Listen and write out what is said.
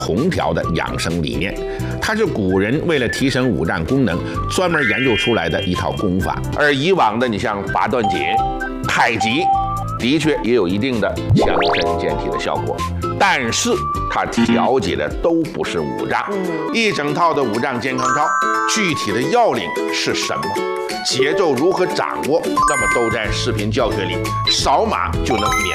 同条的养生理念，它是古人为了提升五脏功能专门研究出来的一套功法。而以往的你像八段锦、太极，的确也有一定的强身健体的效果，但是它调节的都不是五脏。一整套的五脏健康操，具体的要领是什么？节奏如何掌握？那么都在视频教学里，扫码就能免